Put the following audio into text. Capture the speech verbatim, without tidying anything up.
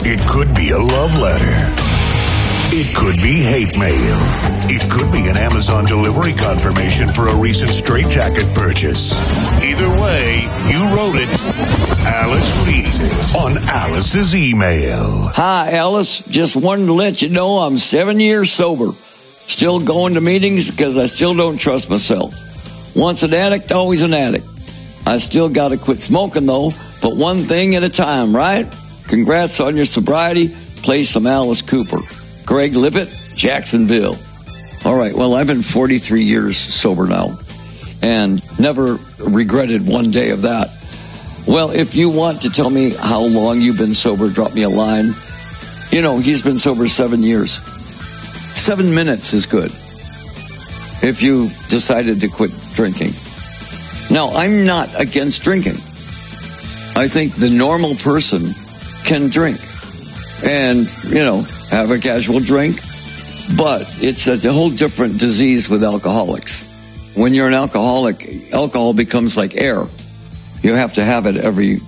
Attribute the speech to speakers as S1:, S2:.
S1: It could be a love letter. It could be hate mail. It could be an Amazon delivery confirmation for a recent straitjacket purchase. Either way, you wrote it. Alice reads it on Alice's email.
S2: Hi, Alice. Just wanted to let you know I'm seven years sober. Still going to meetings because I still don't trust myself. Once an addict, always an addict. I still got to quit smoking, though, but one thing at a time, right? Congrats on your sobriety. Play some Alice Cooper. Greg Lippitt, Jacksonville. All right, well, I've been forty-three years sober now and never regretted one day of that. Well, if you want to tell me how long you've been sober, drop me a line. You know, he's been sober seven years. Seven minutes is good if you decided to quit drinking. Now, I'm not against drinking. I think the normal person can drink and, you know, have a casual drink, but it's a whole different disease with alcoholics. When you're an alcoholic, alcohol becomes like air. You have to have it every